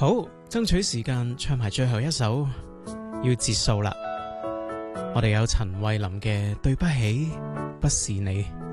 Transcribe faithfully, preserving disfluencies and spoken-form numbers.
好，爭取時間唱埋最後一首，要結束啦。我哋有陳慧琳嘅《對不起，不是你》。